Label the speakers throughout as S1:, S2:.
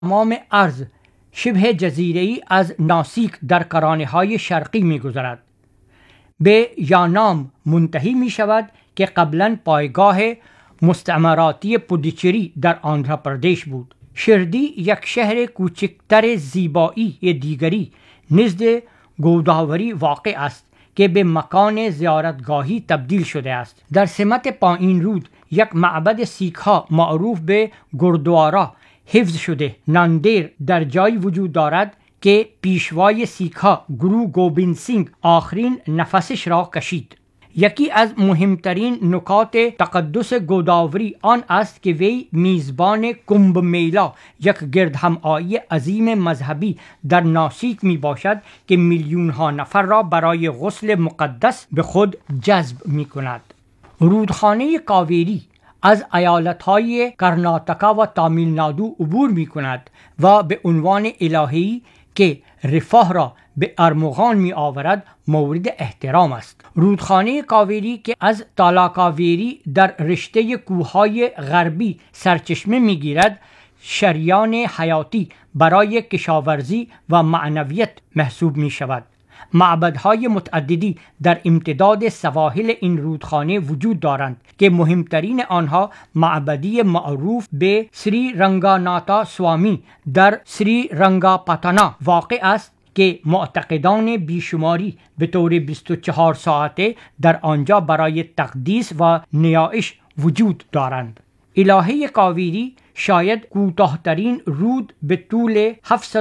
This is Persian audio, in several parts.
S1: تمام ارض شبه جزیره‌ای از ناسیک در کرانه‌های شرقی می‌گذرد. به یانام منتهی می‌شود که قبلاً پایگاه مستعمراتی پودیچری در آندھراپردیش بود. شردی یک شهر کوچکتر زیبایی دیگری نزد گوداوری واقع است که به مکان زیارتگاهی تبدیل شده است. در سمت پایین رود یک معبد سیک ها معروف به گردوارا حفظ شده ناندیر در جایی وجود دارد که پیشوای سیک ها گرو گوبیند سینگ آخرین نفسش را کشید. یکی از مهمترین نکات تقدس گوداوری آن است که وی میزبان کمب میلا، یک گردهمایی عظیم مذهبی در ناسیک می باشد که میلیون ها نفر را برای غسل مقدس به خود جذب می کند. رودخانه کاویری از ایالتهای کرناتاکا و تامیل نادو عبور می کند و به عنوان الهه‌ای که رفاه را به ارمغان می آورد مورد احترام است. رودخانه کاویری که از تالاکاویری در رشته کوههای غربی سرچشمه می گیرد، شریان حیاتی برای کشاورزی و معنویت محسوب می شود. معبدهای متعددی در امتداد سواحل این رودخانه وجود دارند که مهمترین آنها معبدی معروف به سری رنگاناتا سوامی در سری رنگاپاتانا واقع است که معتقدان بیشماری به طور 24 ساعته در آنجا برای تقدیس و نیایش وجود دارند. الهه کاویری شاید کوتاه‌ترین رود به طول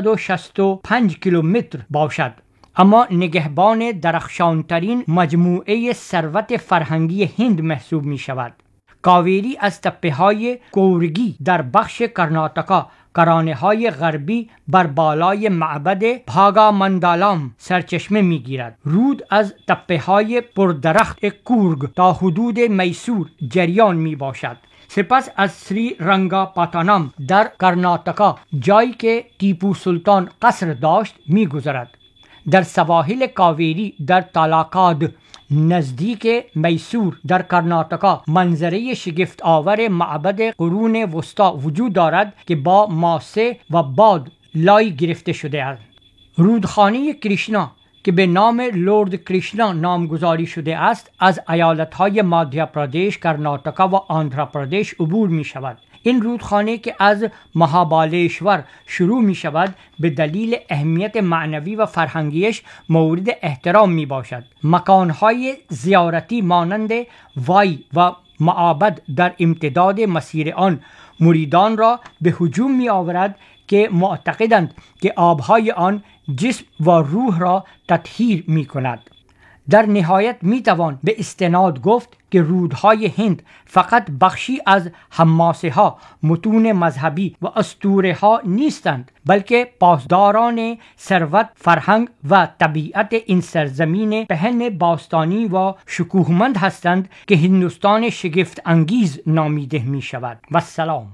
S1: 765 کیلومتر باشد، اما نگهبان درخشانترین مجموعه ثروت فرهنگی هند محسوب می شود. کاویری از تپه‌های کورگی در بخش کرناتاکا، کرانه‌های غربی بر بالای معبد بھاگا مندالام سرچشمه می‌گیرد. رود از تپه‌های پردرخت کورگ تا حدود میسور جریان می‌باشد. سپس از سری رنگاپاتانام در کرناتاکا، جایی که تیپو سلطان قصر داشت، می‌گذرد. در سواحل کاویری در تالاکاد نزدیک میسور در کرناتاکا منظره شگفت آور معبد قرون وسطا وجود دارد که با ماسه و باد لای گرفته شده است. رودخانه کریشنا که به نام لورد کریشنا نامگذاری شده است، از ایالتهای مادھیا پردیش، کرناتاکا و آندھراپردیش عبور می شود. این رودخانه که از مهابالیشور شروع می شود به دلیل اهمیت معنوی و فرهنگیش مورد احترام می باشد. مکانهای زیارتی مانند وای و معابد در امتداد مسیر آن مریدان را به هجوم می آورد که معتقدند که آبهای آن جسم و روح را تطهیر می کند. در نهایت می توان به استناد گفت که رودهای هند فقط بخشی از حماسه ها، متون مذهبی و اسطوره ها نیستند، بلکه پاسداران ثروت، فرهنگ و طبیعت این سرزمین پهن باستانی و شکوهمند هستند که هندوستان شگفت انگیز نامیده می شود. و سلام.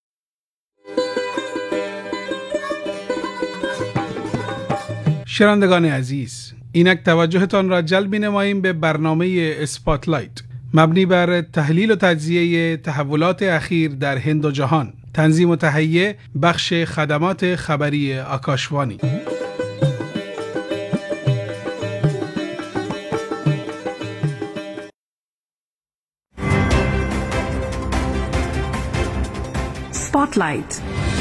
S2: شنوندگان عزیز، اینک توجهتان را جلب نماییم به برنامه اسپاتلایت مبنی بر تحلیل و تجزیه تحولات اخیر در هند و جهان. تنظیم و تهیه بخش خدمات خبری آکاشوانی.
S3: Spotlight.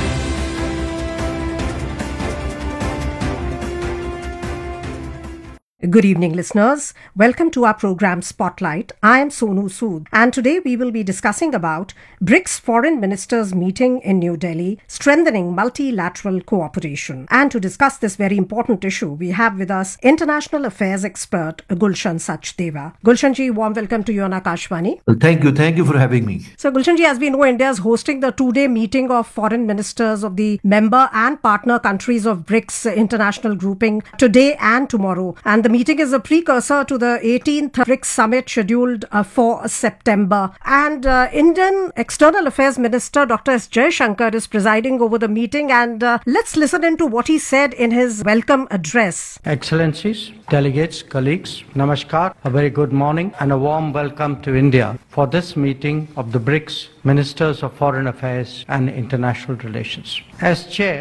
S3: Good evening, listeners. Welcome to our program Spotlight. I am Sonu Sood, and today we will be discussing about BRICS Foreign Ministers meeting in New Delhi, strengthening multilateral cooperation. And to discuss this very important issue, we have with us international affairs expert Gulshan Sachdeva. Gulshan ji, warm welcome to you on Akashvani.
S4: Well, thank you for having me.
S3: So Gulshan ji, as we know, India is hosting the two-day meeting of foreign ministers of the member and partner countries of BRICS international grouping today and tomorrow. And the meeting is a precursor to the 18th BRICS summit scheduled for September. And Indian External Affairs Minister Dr. S. Jaishankar is presiding over the meeting, and let's listen into what he said in his welcome address.
S5: Excellencies, delegates, colleagues, namaskar, a very good morning and a warm welcome to India for this meeting of the BRICS Ministers of Foreign Affairs and International Relations. As Chair